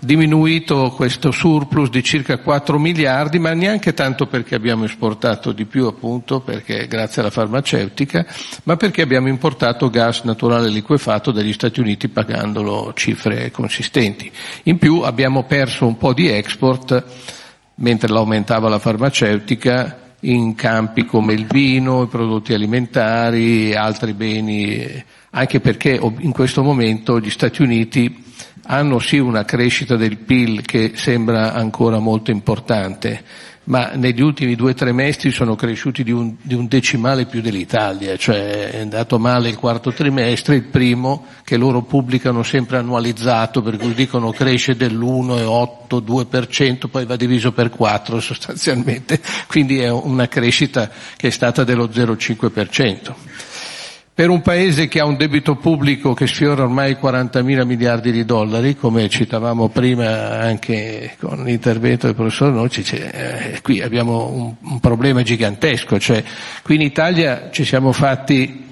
diminuito questo surplus di circa 4 miliardi, ma neanche tanto perché abbiamo esportato di più, appunto, perché grazie alla farmaceutica, ma perché abbiamo importato gas naturale liquefatto dagli Stati Uniti pagandolo cifre consistenti. In più abbiamo perso un po' di export mentre l'aumentava la farmaceutica in campi come il vino, i prodotti alimentari, altri beni, anche perché in questo momento gli Stati Uniti hanno sì una crescita del PIL che sembra ancora molto importante, ma negli ultimi 2 trimestri sono cresciuti di un decimale più dell'Italia, cioè è andato male il quarto trimestre, il primo che loro pubblicano sempre annualizzato, per cui dicono cresce dell'1,8-2%, poi va diviso per 4 sostanzialmente, quindi è una crescita che è stata dello 0,5%. Per un paese che ha un debito pubblico che sfiora ormai i 40.000 miliardi di dollari, come citavamo prima anche con l'intervento del professor Noci, qui abbiamo un problema gigantesco, cioè qui in Italia ci siamo fatti,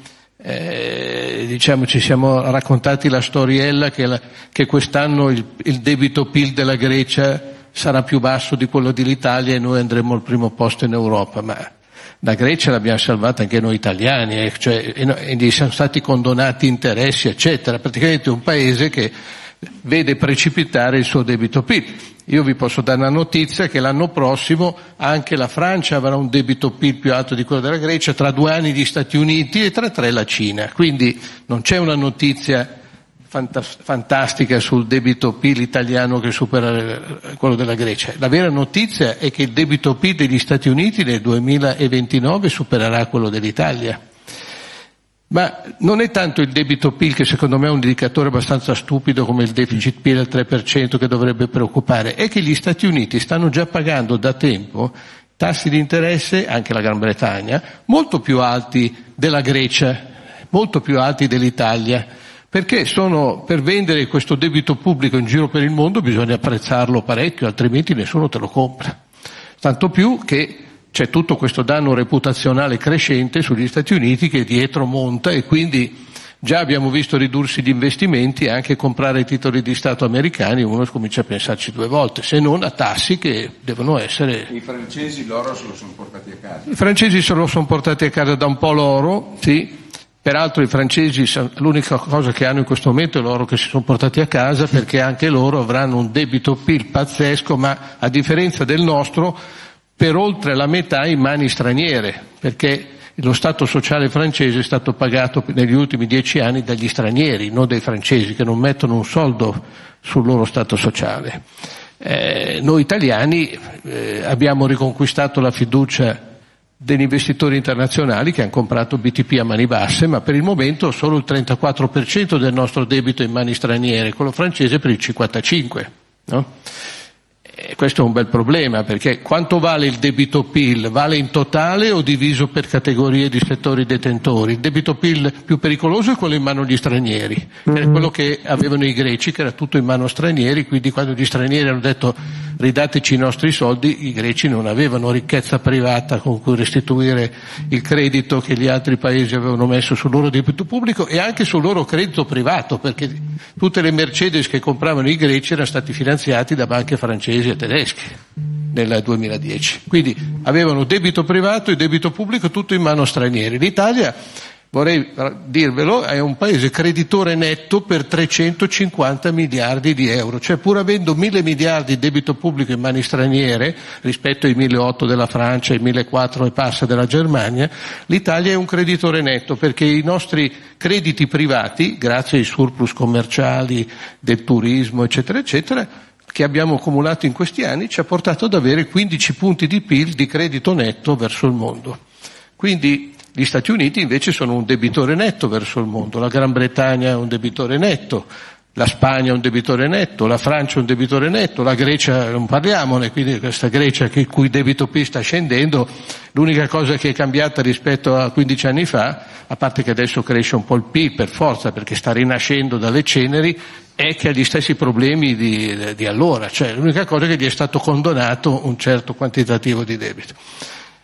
ci siamo raccontati la storiella che quest'anno il debito PIL della Grecia sarà più basso di quello dell'Italia e noi andremo al primo posto in Europa, ma la Grecia l'abbiamo salvata anche noi italiani, e gli sono stati condonati interessi, eccetera. Praticamente un paese che vede precipitare il suo debito PIL. Io vi posso dare una notizia che l'anno prossimo anche la Francia avrà un debito PIL più alto di quello della Grecia, tra 2 anni gli Stati Uniti e tra 3 la Cina. Quindi non c'è una notizia fantastica sul debito PIL italiano che supera quello della Grecia. La vera notizia è che il debito PIL degli Stati Uniti nel 2029 supererà quello dell'Italia. Ma non è tanto il debito PIL, che secondo me è un indicatore abbastanza stupido come il deficit PIL al 3% che dovrebbe preoccupare, è che gli Stati Uniti stanno già pagando da tempo tassi di interesse, anche la Gran Bretagna, molto più alti della Grecia, molto più alti dell'Italia. Perché per vendere questo debito pubblico in giro per il mondo bisogna apprezzarlo parecchio, altrimenti nessuno te lo compra. Tanto più che c'è tutto questo danno reputazionale crescente sugli Stati Uniti che dietro monta, e quindi già abbiamo visto ridursi gli investimenti e anche comprare i titoli di Stato americani, uno comincia a pensarci 2 volte, se non a tassi che devono essere... I francesi l'oro se lo sono portati a casa. I francesi se lo sono portati a casa da un po' l'oro, sì. Peraltro i francesi, l'unica cosa che hanno in questo momento è l'oro che si sono portati a casa, perché anche loro avranno un debito PIL pazzesco, ma a differenza del nostro per oltre la metà in mani straniere, perché lo Stato sociale francese è stato pagato negli ultimi 10 anni dagli stranieri, non dai francesi, che non mettono un soldo sul loro Stato sociale. Noi italiani abbiamo riconquistato la fiducia degli investitori internazionali che hanno comprato BTP a mani basse, ma per il momento solo il 34% del nostro debito è in mani straniere, quello francese per il 55%, no? Questo è un bel problema, perché quanto vale il debito PIL? Vale in totale o diviso per categorie di settori detentori? Il debito PIL più pericoloso è quello in mano agli stranieri, era quello che avevano i greci, che era tutto in mano stranieri, quindi quando gli stranieri hanno detto ridateci i nostri soldi, i greci non avevano ricchezza privata con cui restituire il credito che gli altri paesi avevano messo sul loro debito pubblico e anche sul loro credito privato, perché tutte le Mercedes che compravano i greci erano stati finanziati da banche francesi e tedesche nel 2010. Quindi avevano debito privato e debito pubblico tutto in mano stranieri. L'Italia, vorrei dirvelo, è un paese creditore netto per 350 miliardi di euro, cioè pur avendo 1.000 miliardi di debito pubblico in mani straniere rispetto ai 1.800 della Francia, ai 1.400 e passa della Germania, l'Italia è un creditore netto perché i nostri crediti privati, grazie ai surplus commerciali del turismo eccetera eccetera, che abbiamo accumulato in questi anni, ci ha portato ad avere 15 punti di PIL di credito netto verso il mondo. Quindi gli Stati Uniti invece sono un debitore netto verso il mondo, la Gran Bretagna è un debitore netto, la Spagna è un debitore netto, la Francia è un debitore netto, la Grecia non parliamone, quindi questa Grecia il cui debito PIL sta scendendo, l'unica cosa che è cambiata rispetto a 15 anni fa, a parte che adesso cresce un po' il PIL per forza perché sta rinascendo dalle ceneri, è che ha gli stessi problemi di allora, cioè l'unica cosa è che gli è stato condonato un certo quantitativo di debito.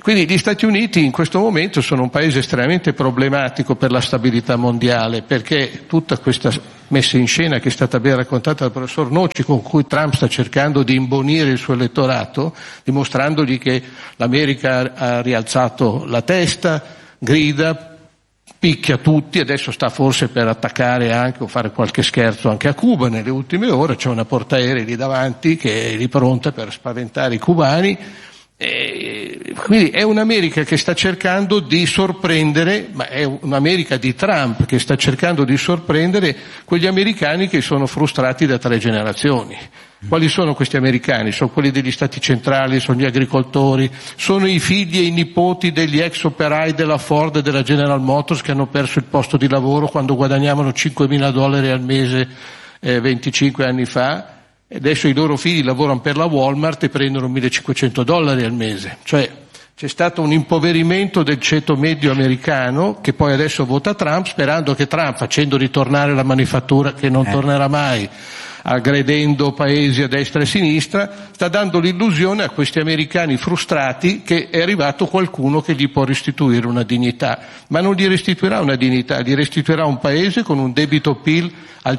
Quindi gli Stati Uniti in questo momento sono un paese estremamente problematico per la stabilità mondiale, perché tutta questa messa in scena che è stata ben raccontata dal professor Noci, con cui Trump sta cercando di imbonire il suo elettorato, dimostrandogli che l'America ha rialzato la testa, grida, picchia tutti, adesso sta forse per attaccare anche o fare qualche scherzo anche a Cuba nelle ultime ore, c'è una portaerei lì davanti che è lì pronta per spaventare i cubani. Quindi è un'America che sta cercando di sorprendere, ma è un'America di Trump che sta cercando di sorprendere quegli americani che sono frustrati da 3 generazioni. Quali sono questi americani? Sono quelli degli stati centrali, sono gli agricoltori, sono i figli e i nipoti degli ex operai della Ford e della General Motors che hanno perso il posto di lavoro quando guadagnavano $5.000 al mese 25 anni fa. Adesso i loro figli lavorano per la Walmart e prendono $1.500 al mese. Cioè c'è stato un impoverimento del ceto medio americano che poi adesso vota Trump, sperando che Trump, facendo ritornare la manifattura che non tornerà mai, aggredendo paesi a destra e a sinistra, sta dando l'illusione a questi americani frustrati che è arrivato qualcuno che gli può restituire una dignità, ma non gli restituirà una dignità, gli restituirà un paese con un debito PIL al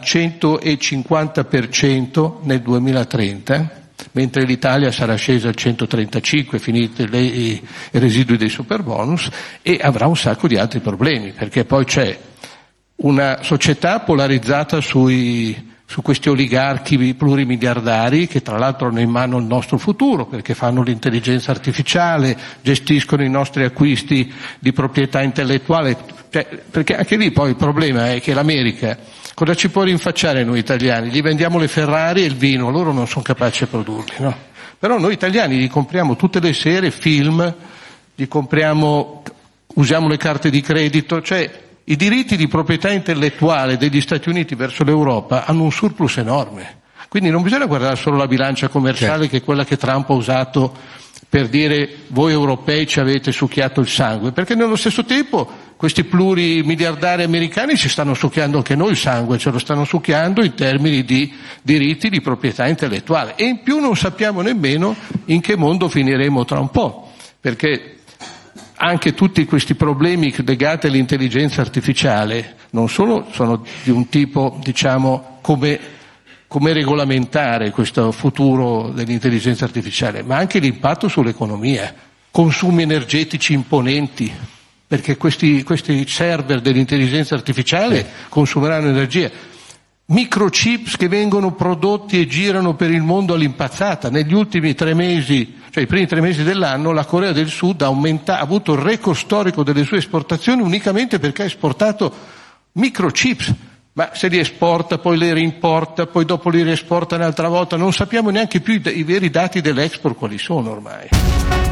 150% nel 2030, mentre l'Italia sarà scesa al 135, finiti i residui dei superbonus, e avrà un sacco di altri problemi, perché poi c'è una società polarizzata su questi oligarchi plurimiliardari che tra l'altro hanno in mano il nostro futuro, perché fanno l'intelligenza artificiale, gestiscono i nostri acquisti di proprietà intellettuale, perché anche lì poi il problema è che l'America cosa ci può rinfacciare noi italiani? Gli vendiamo le Ferrari e il vino, loro non sono capaci a produrli, no? Però noi italiani gli compriamo tutte le sere film, gli compriamo, usiamo le carte di credito, cioè i diritti di proprietà intellettuale degli Stati Uniti verso l'Europa hanno un surplus enorme. Quindi non bisogna guardare solo la bilancia commerciale, che è quella che Trump ha usato per dire voi europei ci avete succhiato il sangue, perché nello stesso tempo questi plurimiliardari americani ci stanno succhiando anche noi il sangue, ce lo stanno succhiando in termini di diritti di proprietà intellettuale, e in più non sappiamo nemmeno in che mondo finiremo tra un po', perché anche tutti questi problemi legati all'intelligenza artificiale non solo sono di un tipo, diciamo, come regolamentare questo futuro dell'intelligenza artificiale, ma anche l'impatto sull'economia, consumi energetici imponenti, perché questi server dell'intelligenza artificiale consumeranno energia, microchips che vengono prodotti e girano per il mondo all'impazzata. Negli ultimi 3 mesi, cioè i primi 3 mesi dell'anno, la Corea del Sud ha avuto il record storico delle sue esportazioni unicamente perché ha esportato microchips. Ma se li esporta, poi li rimporta, poi dopo li riesporta un'altra volta, non sappiamo neanche più i veri dati dell'export quali sono ormai.